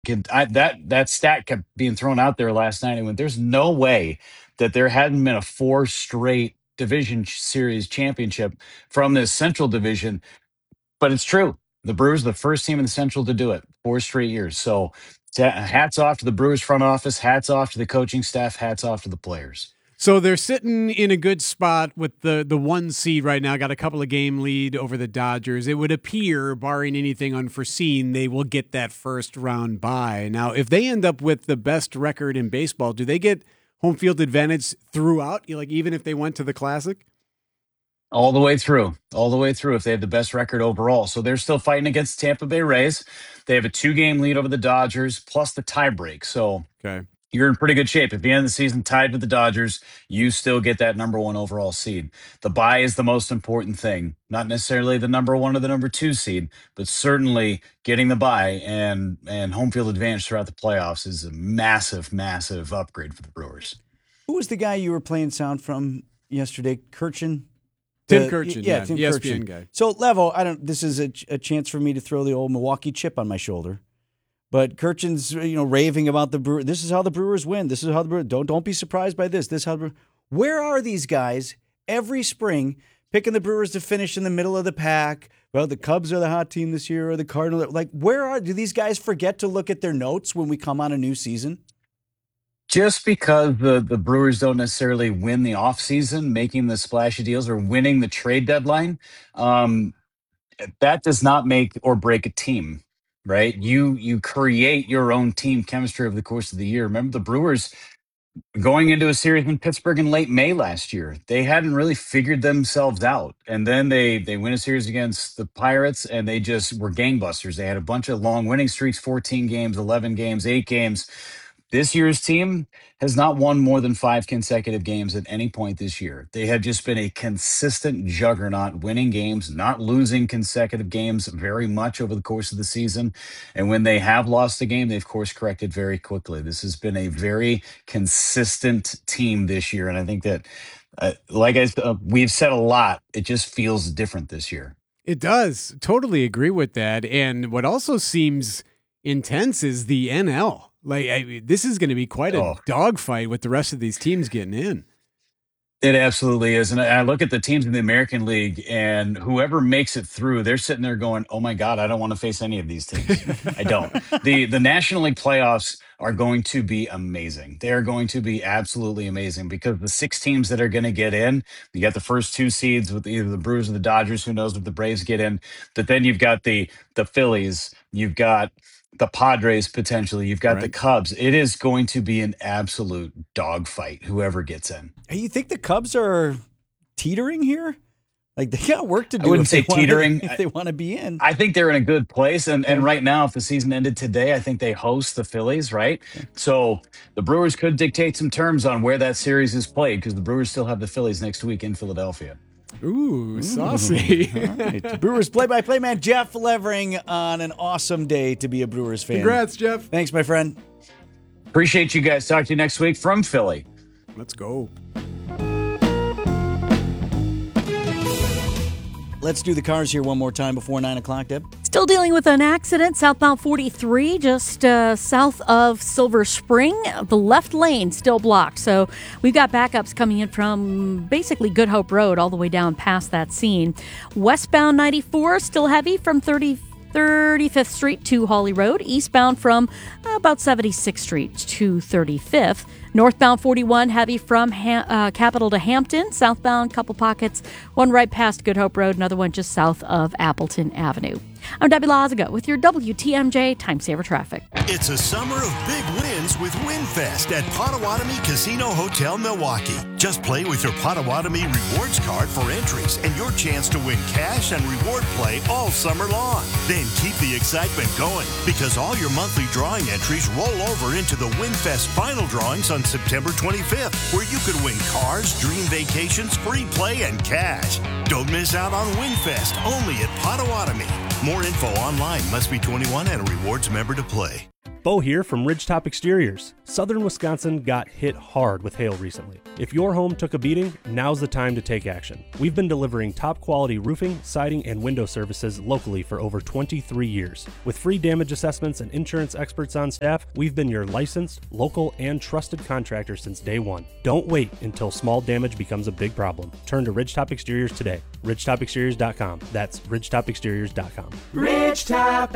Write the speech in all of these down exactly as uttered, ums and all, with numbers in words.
Can I, that that stat kept being thrown out there last night. I went, there's no way that there hadn't been a four straight division ch- series championship from this Central Division, but it's true. The Brewers are the first team in the Central to do it four straight years. So ta- hats off to the Brewers front office. Hats off to the coaching staff. Hats off to the players. So they're sitting in a good spot with the, the one seed right now, got a couple of game lead over the Dodgers. It would appear, barring anything unforeseen, they will get that first round bye. Now, if they end up with the best record in baseball, do they get home field advantage throughout, like even if they went to the Classic? All the way through, all the way through if they have the best record overall. So they're still fighting against the Tampa Bay Rays. They have a two game lead over the Dodgers plus the tiebreak. So Okay. you're in pretty good shape. If you end the season tied with the Dodgers, you still get that number one overall seed. The bye is the most important thing, not necessarily the number one or the number two seed, but certainly getting the bye and and home field advantage throughout the playoffs is a massive, massive upgrade for the Brewers. Who was the guy you were playing sound from yesterday? Kirchin? Tim The- Kirchin, yeah, yeah, Tim E S P Kirchin. N guy. So Levo, I don't. This is a, a chance for me to throw the old Milwaukee chip on my shoulder. But Kirchin's, you know, raving about the Brewers. This is how the Brewers win. This is how the Brewers don't don't be surprised by this. This is how the Brewers, where are these guys every spring picking the Brewers to finish in the middle of the pack? Well, the Cubs are the hot team this year, or the Cardinals. Like, where are do these guys forget to look at their notes when we come on a new season? Just because the, the Brewers don't necessarily win the offseason, making the splashy deals or winning the trade deadline, um, that does not make or break a team, right? You you create your own team chemistry over the course of the year. Remember the Brewers going into a series in Pittsburgh in late May last year. They hadn't really figured themselves out. And then they they win a series against the Pirates and they just were gangbusters. They had a bunch of long winning streaks, fourteen games, eleven games, eight games. This year's team has not won more than five consecutive games at any point this year. They have just been a consistent juggernaut, winning games, not losing consecutive games very much over the course of the season. And when they have lost a game, they've course corrected very quickly. This has been a very consistent team this year. And I think that, uh, like I, uh, we've said a lot, it just feels different this year. It does. Totally agree with that. And what also seems intense is the N L. Like I, this is going to be quite a Oh. dogfight with the rest of these teams getting in. It absolutely is. And I look at the teams in the American League and whoever makes it through, they're sitting there going, oh my God, I don't want to face any of these teams. I don't. The the National League playoffs are going to be amazing. They are going to be absolutely amazing because the six teams that are going to get in, you got the first two seeds with either the Brewers or the Dodgers, who knows if the Braves get in. But then you've got the the Phillies, you've got the Padres potentially, you've got the Right. Cubs. It is going to be an absolute dogfight, whoever gets in. Hey, you think the Cubs are teetering here? Like they got work to do. I wouldn't if they say wanna- teetering. if they want to be in. I think they're in a good place. And and right now, if the season ended today, I think they host the Phillies, right? So the Brewers could dictate some terms on where that series is played because the Brewers still have the Phillies next week in Philadelphia. Ooh, saucy. All right. Brewers play-by-play man Jeff Levering on an awesome day to be a Brewers fan. Congrats, Jeff. Thanks, my friend. Appreciate you guys. Talk to you next week from Philly. Let's go. Let's do the cars here one more time before nine o'clock, Deb. Still dealing with an accident southbound forty-three, just uh, south of Silver Spring. The left lane still blocked. So we've got backups coming in from basically Good Hope Road all the way down past that scene. Westbound ninety-four, still heavy from thirty, thirty-fifth Street to Hawley Road. Eastbound from uh, about seventy-sixth Street to thirty-fifth. Northbound forty-one, heavy from ha- uh, Capitol to Hampton. Southbound, couple pockets. One right past Good Hope Road, another one just south of Appleton Avenue. I'm Debbie Lazaga with your W T M J Time Saver Traffic. It's a summer of big wins with WinFest at Potawatomi Casino Hotel Milwaukee. Just play with your Potawatomi Rewards card for entries and your chance to win cash and reward play all summer long. Then keep the excitement going because all your monthly drawing entries roll over into the WinFest final drawings on September twenty-fifth, where you could win cars, dream vacations, free play, and cash. Don't miss out on WinFest only at Potawatomi. More info online. Must be twenty-one and a rewards member to play. Bo here from Ridgetop Exteriors. Southern Wisconsin got hit hard with hail recently. If your home took a beating, now's the time to take action. We've been delivering top quality roofing, siding, and window services locally for over twenty-three years. With free damage assessments and insurance experts on staff, we've been your licensed, local, and trusted contractor since day one. Don't wait until small damage becomes a big problem. Turn to Ridgetop Exteriors today. ridgetop exteriors dot com. That's ridgetop exteriors dot com. Ridgetop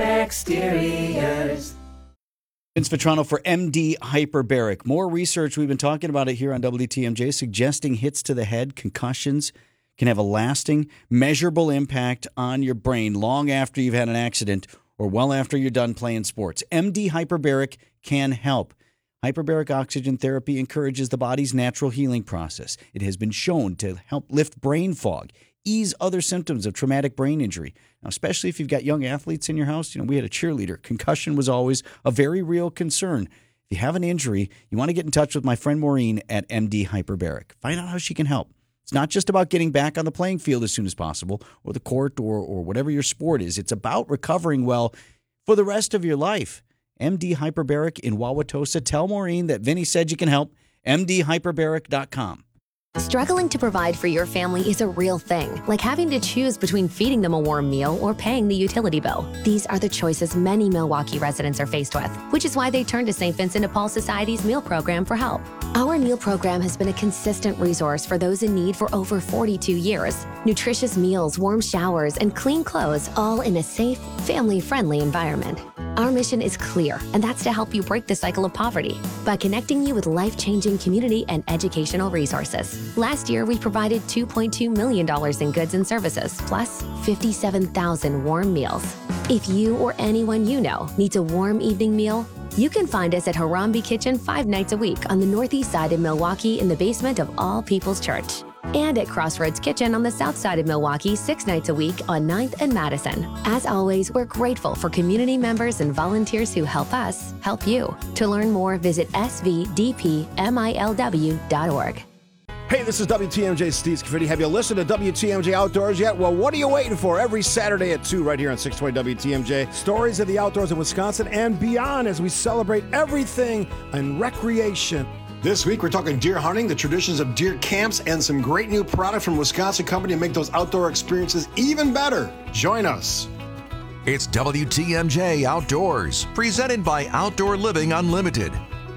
Exteriors. Vince Vitrano for M D Hyperbaric. More research, we've been talking about it here on W T M J, suggesting hits to the head, concussions, can have a lasting, measurable impact on your brain long after you've had an accident or well after you're done playing sports. M D Hyperbaric can help. Hyperbaric oxygen therapy encourages the body's natural healing process. It has been shown to help lift brain fog, ease other symptoms of traumatic brain injury. Now, especially if you've got young athletes in your house. You know, we had a cheerleader. Concussion was always a very real concern. If you have an injury, you want to get in touch with my friend Maureen at M D Hyperbaric. Find out how she can help. It's not just about getting back on the playing field as soon as possible, or the court, or, or whatever your sport is. It's about recovering well for the rest of your life. M D Hyperbaric in Wauwatosa. Tell Maureen that Vinny said you can help. M D hyperbaric dot com. Struggling to provide for your family is a real thing, like having to choose between feeding them a warm meal or paying the utility bill. These are the choices many Milwaukee residents are faced with, which is why they turn to Saint Vincent de Paul Society's meal program for help. Our meal program has been a consistent resource for those in need for over forty-two years. Nutritious meals, warm showers, and clean clothes, all in a safe, family-friendly environment. Our mission is clear, and that's to help you break the cycle of poverty by connecting you with life-changing community and educational resources. Last year, we provided two point two million dollars in goods and services, plus fifty-seven thousand warm meals. If you or anyone you know needs a warm evening meal, you can find us at Harambe Kitchen five nights a week on the northeast side of Milwaukee in the basement of All People's Church. And at Crossroads Kitchen on the south side of Milwaukee six nights a week on ninth and Madison. As always, we're grateful for community members and volunteers who help us help you. To learn more, visit s v d p milw dot org. Hey, this is W T M J Steve Scaffidi. Have you listened to W T M J Outdoors yet? Well, what are you waiting for? Every Saturday at two right here on six twenty W T M J. Stories of the outdoors in Wisconsin and beyond as we celebrate everything in recreation. This week, we're talking deer hunting, the traditions of deer camps, and some great new product from Wisconsin company to make those outdoor experiences even better. Join us. It's W T M J Outdoors, presented by Outdoor Living Unlimited.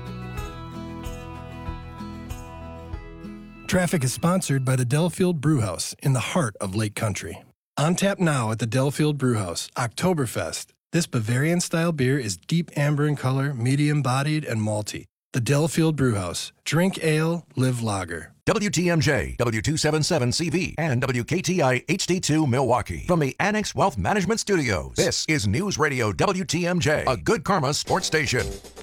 Traffic is sponsored by the Delafield Brewhouse in the heart of Lake Country. On tap now at the Delafield Brewhouse, Oktoberfest. This Bavarian-style beer is deep amber in color, medium-bodied, and malty. The Delafield Brewhouse. Drink ale, live lager. W T M J, W two seventy-seven C V, and W K T I H D two Milwaukee. From the Annex Wealth Management Studios, this is News Radio W T M J, a Good Karma sports station.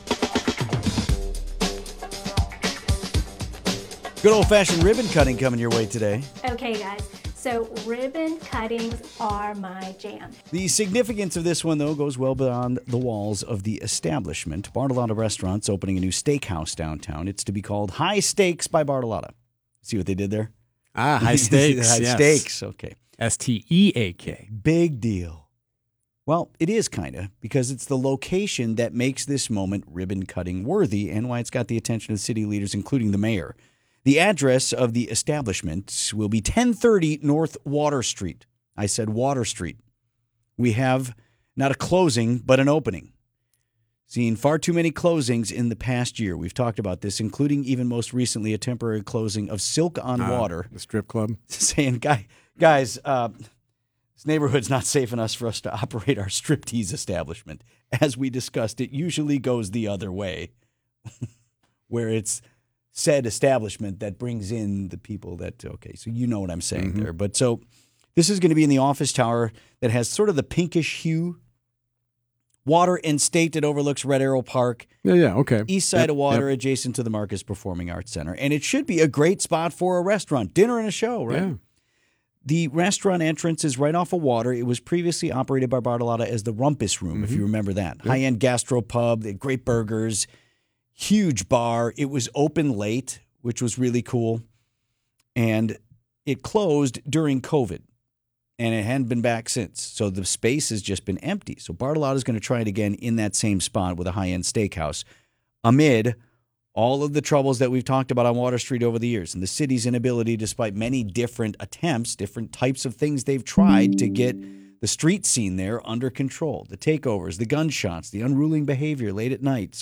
Good old-fashioned ribbon cutting coming your way today. Okay, guys. So ribbon cuttings are my jam. The significance of this one, though, goes well beyond the walls of the establishment. Bartolotta Restaurant's opening a new steakhouse downtown. It's to be called High Steaks by Bartolotta. See what they did there? Ah, High Steaks. High yes. Steaks, okay. S T E A K. Big deal. Well, it is kind of, because it's the location that makes this moment ribbon-cutting worthy and why it's got the attention of city leaders, including the mayor. The address of the establishment will be ten thirty North Water Street. I said Water Street. We have not a closing, but an opening. Seen far too many closings in the past year. We've talked about this, including even most recently a temporary closing of Silk on uh, Water. The strip club. Saying, Guy, guys, uh, this neighborhood's not safe enough for us to operate our striptease establishment. As we discussed, it usually goes the other way, where it's said establishment that brings in the people that, okay, so you know what I'm saying mm-hmm. there. But so this is going to be in the office tower that has sort of the pinkish hue. Water and State that overlooks Red Arrow Park. Yeah, yeah, okay. East side yep, of Water, yep. adjacent to the Marcus Performing Arts Center. And it should be a great spot for a restaurant, dinner and a show, right? Yeah. The restaurant entrance is right off of Water. It was previously operated by Bartolotta as the Rumpus Room, mm-hmm. if you remember that. Yep. High-end gastropub, they had great burgers. Huge bar. It was open late, which was really cool. And it closed during COVID. and it hadn't been back since. So the space has just been empty. So Bartolotta's going to try it again in that same spot with a high-end steakhouse amid all of the troubles that we've talked about on Water Street over the years and the city's inability, despite many different attempts, different types of things they've tried to get the street scene there under control, the takeovers, the gunshots, the unruly behavior late at night.